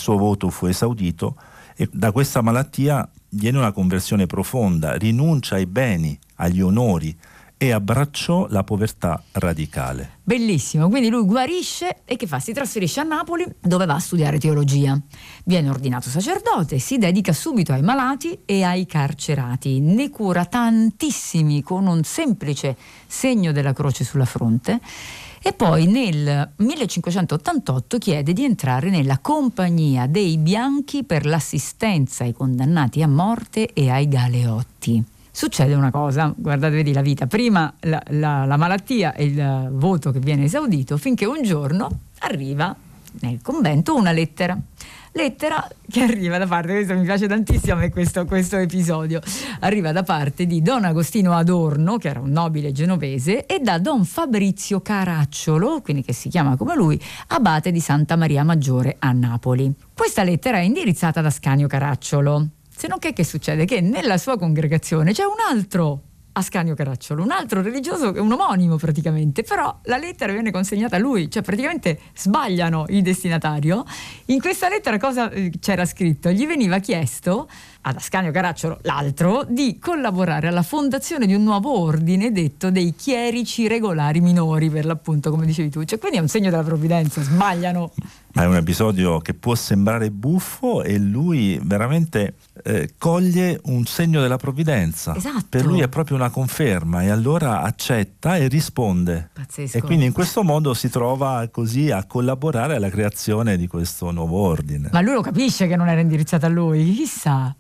suo voto fu esaudito e da questa malattia viene una conversione profonda, rinuncia ai beni, agli onori e abbracciò la povertà radicale. Bellissimo, quindi lui guarisce e che fa? Si trasferisce a Napoli, dove va a studiare teologia. Viene ordinato sacerdote, si dedica subito ai malati e ai carcerati, ne cura tantissimi con un semplice segno della croce sulla fronte. E poi nel 1588 chiede di entrare nella Compagnia dei Bianchi per l'assistenza ai condannati a morte e ai galeotti. Succede una cosa, guardate, vedi la vita, prima la malattia e il voto che viene esaudito, finché un giorno arriva nel convento una lettera che arriva da parte, questo mi piace tantissimo a me questo episodio, arriva da parte di Don Agostino Adorno, che era un nobile genovese, e da Don Fabrizio Caracciolo, quindi che si chiama come lui, abate di Santa Maria Maggiore a Napoli. Questa lettera è indirizzata ad Ascanio Caracciolo. Se non che succede? Che nella sua congregazione c'è un altro Ascanio Caracciolo, un altro religioso, un omonimo praticamente, però la lettera viene consegnata a lui, cioè praticamente sbagliano il destinatario. In questa lettera cosa c'era scritto? Gli veniva chiesto ad Ascanio Caracciolo, l'altro, di collaborare alla fondazione di un nuovo ordine detto dei chierici regolari minori, per l'appunto, come dicevi tu. Cioè, quindi è un segno della provvidenza, sbagliano. Ma è un episodio che può sembrare buffo e lui veramente coglie un segno della provvidenza. Esatto. Per lui è proprio una conferma e allora accetta e risponde. Pazzesco. E quindi in questo modo si trova così a collaborare alla creazione di questo nuovo ordine. Ma lui lo capisce che non era indirizzata a lui, chissà.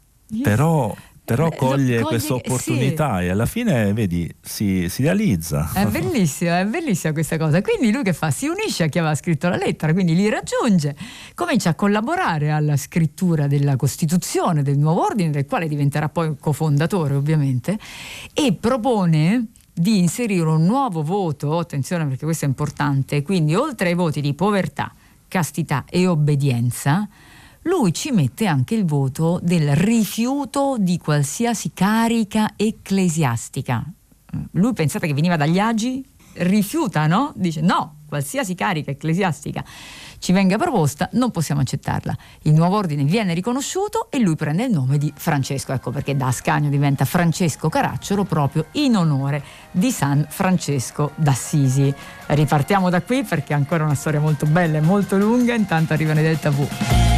Però coglie questa sì. opportunità e alla fine, vedi, si realizza. È bellissima questa cosa. Quindi lui che fa? Si unisce a chi aveva scritto la lettera, quindi li raggiunge, comincia a collaborare alla scrittura della Costituzione del nuovo ordine, del quale diventerà poi cofondatore ovviamente, e propone di inserire un nuovo voto, attenzione perché questo è importante, quindi oltre ai voti di povertà, castità e obbedienza, lui ci mette anche il voto del rifiuto di qualsiasi carica ecclesiastica. Lui, pensate che veniva dagli Agi, rifiuta, no? Dice no, qualsiasi carica ecclesiastica ci venga proposta non possiamo accettarla. Il nuovo ordine viene riconosciuto e lui prende il nome di Francesco, ecco perché da Ascanio diventa Francesco Caracciolo, proprio in onore di San Francesco d'Assisi. Ripartiamo da qui perché è ancora una storia molto bella e molto lunga, intanto arrivano i Delta V.